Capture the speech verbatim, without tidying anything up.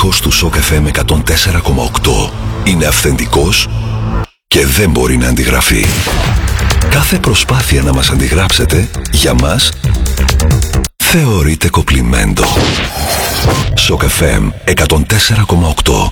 ήχος του Σοκ εφ εμ εκατόν τέσσερα κόμμα οκτώ είναι αυθεντικός και δεν μπορεί να αντιγραφεί. Κάθε προσπάθεια να μας αντιγράψετε, για μας, θεωρείται κοπλιμέντο. Σοκ εφ εμ εκατόν τέσσερα κόμμα οκτώ.